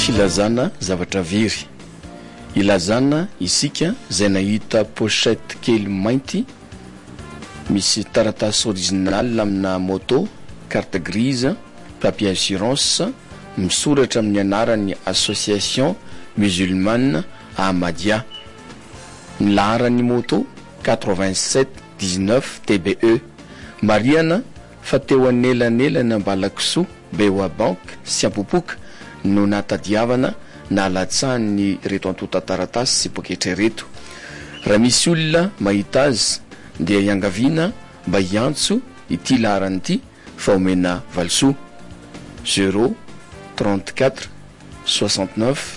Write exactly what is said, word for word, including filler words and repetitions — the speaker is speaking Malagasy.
filazana zavatra very. Ilazana isika zay nahita pochette kely mainty misy taratasy original amina moto, carte grise, papier assurance, misoratra amin'ny anarany association musulmane Ahmadiyya. Ny laharan'ny moto quatre-vingt-sept dix-neuf T B E. Mariana fa teo anelanelana Ambalakisoa, Beoabank sy Ampopoka no natadiavana na latsahan'ny reto antota taratasy sy poketra reto. Raha misy olona mahita azy dia iangaviana mba hiantso ity laharana ity fa omena valisoa zéro trente-quatre soixante-neuf